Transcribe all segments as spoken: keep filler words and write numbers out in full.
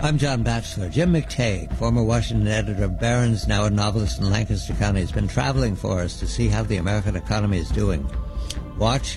I'm John Batchelor. Jim McTague, former Washington editor of Barron's, now a novelist in Lancaster County, has been traveling for us to see how the American economy is doing. Watch,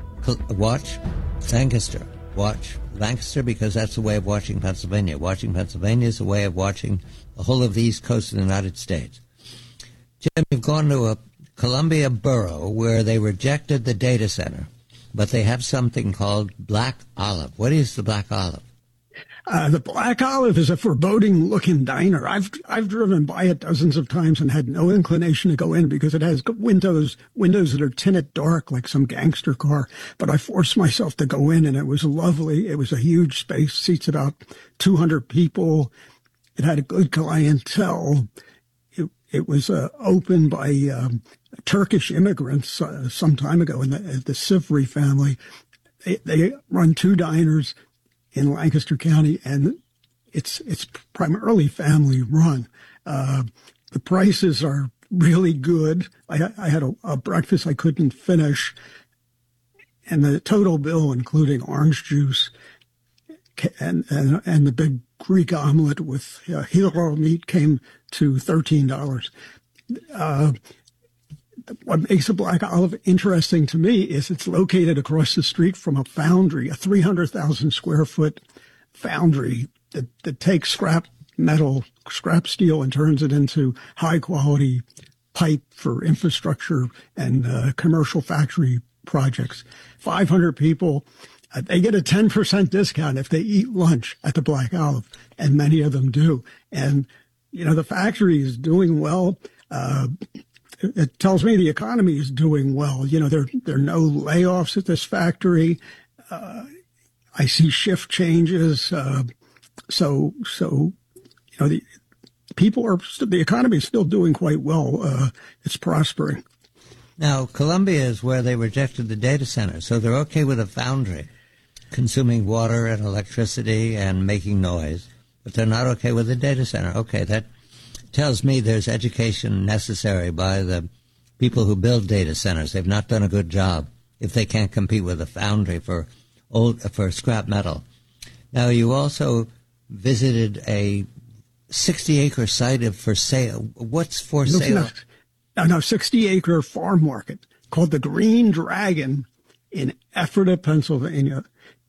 watch Lancaster. Watch Lancaster because that's a way of watching Pennsylvania. Watching Pennsylvania is a way of watching the whole of the East Coast of the United States. Jim, you've gone to a Columbia borough where they rejected the data center, but they have something called Black Olive. What is the Black Olive? Uh, the Black Olive is a foreboding-looking diner. I've I've driven by it dozens of times and had no inclination to go in because it has windows windows that are tinted dark like some gangster car. But I forced myself to go in, and it was lovely. It was a huge space, seats about two hundred people. It had a good clientele. It it was uh, opened by um, Turkish immigrants uh, some time ago, in the, the Sivri family. They, they run two diners in Lancaster County, and it's it's primarily family run. Uh, the prices are really good. I, I had a, a breakfast I couldn't finish, and the total bill, including orange juice and and, and the big Greek omelet with uh, hero meat, came to thirteen dollars. Uh, What makes a Black Olive interesting to me is it's located across the street from a foundry, a three hundred thousand square foot foundry that, that takes scrap metal, scrap steel, and turns it into high quality pipe for infrastructure and uh, commercial factory projects. five hundred people. Uh, they get a ten percent discount if they eat lunch at the Black Olive, and many of them do. And, you know, the factory is doing well. Uh, It tells me the economy is doing well. You know, there, there are no layoffs at this factory. Uh, I see shift changes. Uh, so, so, you know, the people are, st- the economy is still doing quite well. Uh, it's prospering. Now, Columbia is where they rejected the data center. So they're okay with a foundry consuming water and electricity and making noise, but they're not okay with the data center. Okay, that tells me there's education necessary by the people who build data centers. They've not done a good job if they can't compete with a foundry for old for scrap metal. Now, you also visited a sixty-acre site of for sale. What's for no, sale? No, no, sixty-acre farm market called the Green Dragon in Ephrata, Pennsylvania.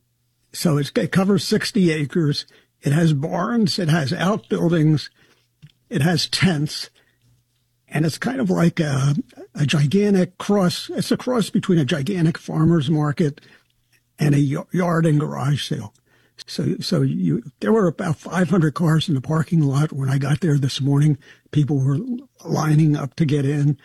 So it's, it covers sixty acres. It has barns. It has outbuildings. It has tents, and it's kind of like a, a gigantic cross. It's a cross between a gigantic farmer's market and a yard and garage sale. So, so you, there were about five hundred cars in the parking lot when I got there this morning. People were lining up to get in.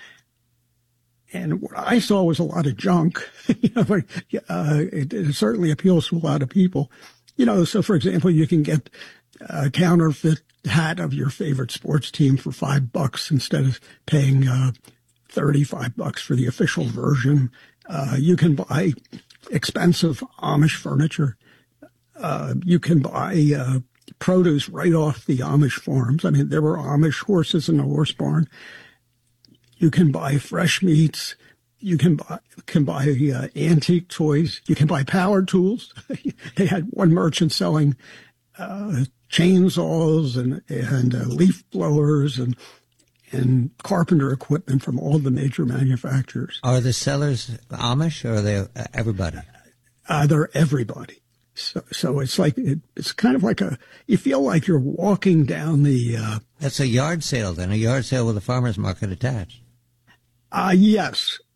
And what I saw was a lot of junk. you know, like, uh, it, it certainly appeals to a lot of people. You know, so for example, you can get a counterfeit hat of your favorite sports team for five bucks instead of paying uh, thirty-five bucks for the official version. Uh, you can buy expensive Amish furniture. Uh, you can buy uh, produce right off the Amish farms. I mean, there were Amish horses in the horse barn. You can buy fresh meats. You can buy can buy uh, antique toys. You can buy power tools. They had one merchant selling uh, chainsaws and and uh, leaf blowers and and carpenter equipment from all the major manufacturers. Are the sellers Amish or are they everybody? Uh, they're everybody. So so it's like it, it's kind of like a you feel like you're walking down the. Uh, That's a yard sale then, a yard sale with a farmer's market attached. Uh, yes.